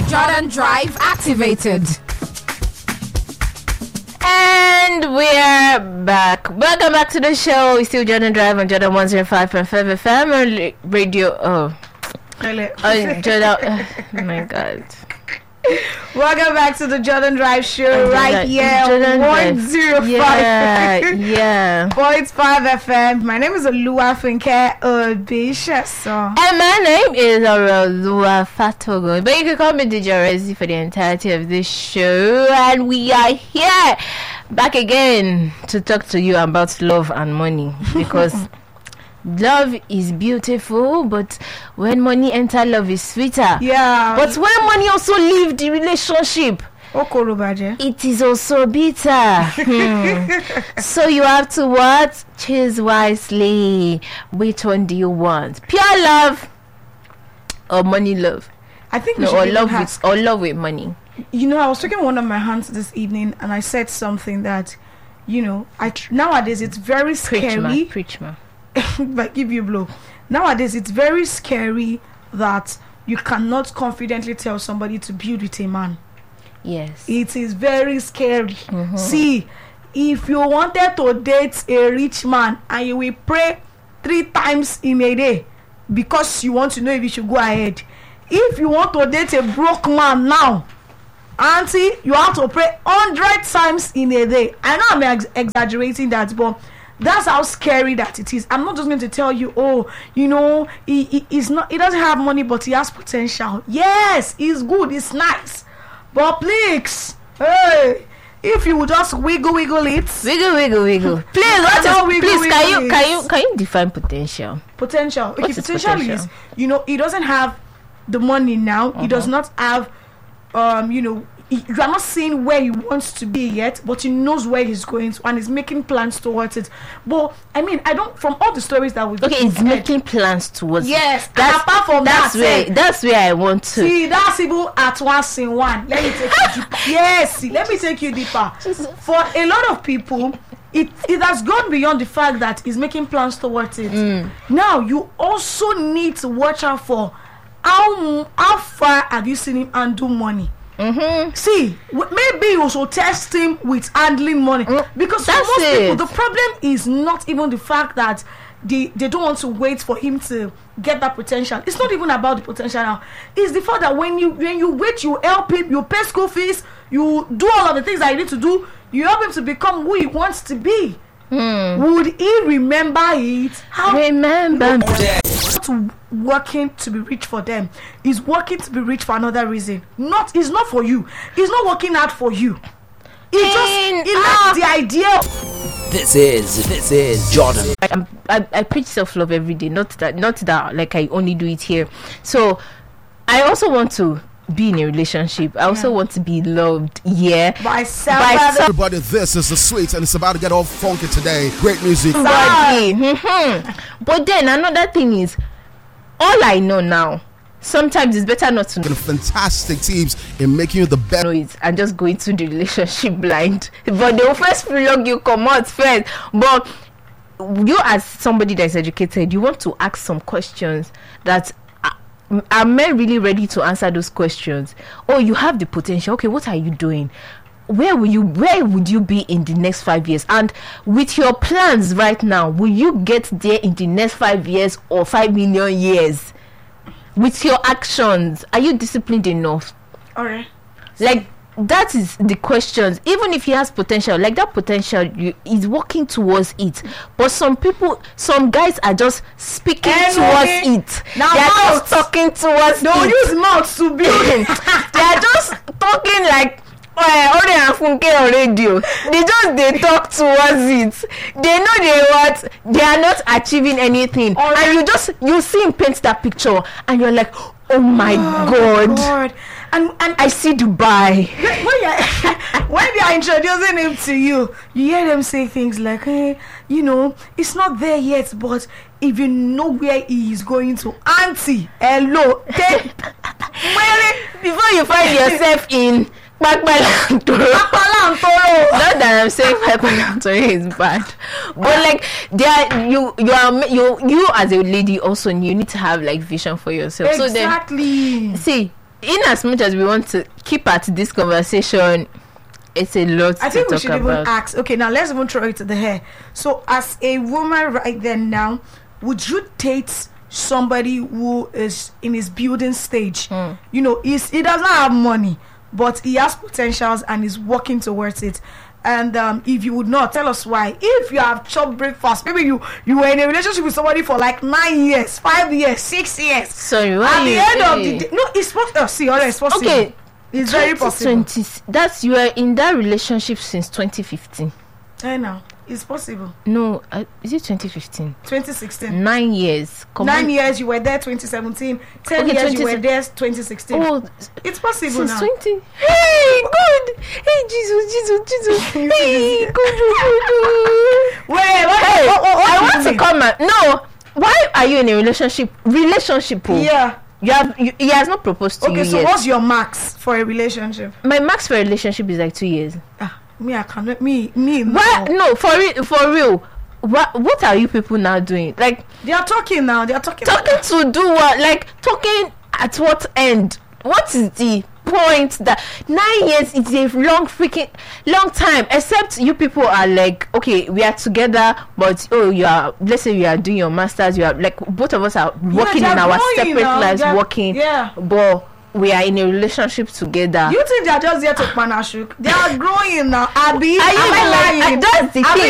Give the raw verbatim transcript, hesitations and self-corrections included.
Jordan Drive activated. And we're back. Welcome back to the show. We're still Jordan Drive on Jordan one oh five point five F M on radio. Oh, oh Jordan. Oh my God. Welcome back to the Jordan Drive show right here. Jordan one oh five. Yeah, yeah. point five F M. My name is Oluwafunke Obishaso. And my name is Olua Fatogo. But you can call me D J Rezi for the entirety of this show. And we are here back again to talk to you about love and money. Because love is beautiful, but when money enter, love is sweeter. Yeah. But when money also leave the relationship, it is also bitter. hmm. So you have to what? Choose wisely. Which one do you want? Pure love or money love? I think we no, should or even love have, with or love with money. You know, I was talking to one of my aunts this evening, and I said something that, you know, I tr- nowadays it's very scary. Preach, man. Preach, man. But give you a blow. Nowadays it's very scary that you cannot confidently tell somebody to build with a man. Yes. It is very scary. Mm-hmm. See, if you wanted to date a rich man and you will pray three times in a day because you want to know if you should go ahead. If you want to date a broke man now, auntie, you have to pray hundred times in a day. I know I'm ex- exaggerating that, but that's how scary that it is. I'm not just going to tell you, oh, you know, he, he he's not, he doesn't have money, but he has potential. Yes, he's good, he's nice, but please, hey, if you would just wiggle, wiggle it, wiggle, wiggle, wiggle. Please, what is, wiggle, please, wiggle can you, it. can you, can you define potential? Potential. Okay, What is potential, potential? is, you know, he doesn't have the money now. Uh-huh. He does not have, um, you know. You are not seeing where he wants to be yet, but he knows where he's going to, and he's making plans towards it. But I mean, I don't. From all the stories that we've Okay, he's heard, making plans towards. yes. That's And apart from that's that, where eh, that's where I want to. see, that's even at once in one. Let me take you deeper. Yes, see, let me take you deeper. For a lot of people, it it has gone beyond the fact that he's making plans towards it. Mm. Now you also need to watch out for how how far have you seen him handle money. Mm-hmm. See, w- maybe you should test him with handling money, Mm, because for that's most people it. the problem is not even the fact that they they don't want to wait for him to get that potential. It's not even about the potential now. It's the fact that when you when you wait, you help him, you pay school fees, you do all of the things that you need to do, you help him to become who he wants to be. Hmm. Would he remember it? How Remember, not working to be rich for them, is working to be rich for another reason. Not, it's not for you. It's not working hard for you. He just And, he ah. likes the idea. This is this is Jordan. I'm, I I preach self love every day. Not that not that like I only do it here. So I also want to be in a relationship. I also Yeah. want to be loved. Yeah. By self. By self- Everybody, this is the Sweets, and it's about to get all funky today. Great music. Body. Mhm. But then another thing is, all I know now, sometimes it's better not to know And fantastic teams in making you the best. it and just go into the relationship blind. But they will first flog you, come out first. But you, as somebody that is educated, you want to ask some questions that are, are men really ready to answer those questions? Oh, you have the potential. Okay, what are you doing? Where will you where would you be in the next five years? And with your plans right now, will you get there in the next five years or five million years? With your actions, are you disciplined enough? Alright. Like, that is the questions. Even if he has potential, like that potential, you, he's working towards it. But some people, some guys are just speaking Anyway, towards it. now They are mouth. just talking towards Don't it. use mouth to build. They are just talking like oh, Ore and Funke on radio. They just they talk towards it. They know they what they are not achieving anything, Alright. and you just you see him paint that picture, and you're like, oh my Oh, god. God. And and I see Dubai. when when, you're, when they are introducing him to you, you hear them say things like, hey, you know, it's not there yet, but if you know where he is going to, auntie, hello, take, Before you find yourself in Pakpalantoro. Pakpalantoro. Not that I'm saying Pakpalantoro is bad, but like there, you you are you you as a lady also you need to have like vision for yourself. So then, Exactly. see, in as much as we want to keep at this conversation, it's a lot I to think we talk should about. even ask. Okay, now let's even throw it to the hair. So, as a woman right then now, would you date somebody who is in his building stage? Mm. You know, he's, he does not have money, but he has potentials and is working towards it. And um, if you would not, tell us why. If you have chopped breakfast, maybe you you were in a relationship with somebody for like nine years, five years, six years. Sorry, what At are the you end of saying? the day, no, it's possible. Oh, see, all right, it's possible. Okay, It's very possible. twenty twenty, that's you are in that relationship since twenty fifteen. I know. It's possible. No, uh, is it twenty fifteen? twenty sixteen. Nine years. Come Nine on. years you were there twenty seventeen. Ten Okay, years you twenty were there twenty sixteen. Oh, It's possible since now. twenty. Hey, good. Hey, Jesus, Jesus, Jesus. Hey, good, good, good. Wait, wait, Hey, what, what, what I do you want to mean? come and no. Why are you in a relationship? Relationship. Oh. Yeah. You have. You, he has not proposed to Okay, you so yet. what's your max for a relationship? My max for a relationship is like two years. Ah, me, I cannot. Me, me. No. Why? No, for real. For real. What? What are you people now doing? Like They are talking now. They are talking. talking to do what? Like talking at what end? What is the point? That nine years is a long freaking long time. Except you people are like, okay, we are together, but oh, you are. Let's say you are doing your masters. You are like both of us are working they in are our growing separate now. lives, They are- working. yeah. But we are in a relationship together. You think they are just there to panashuk? They are growing now. Abi, Are you am I like- lying? that's the Abi, thing.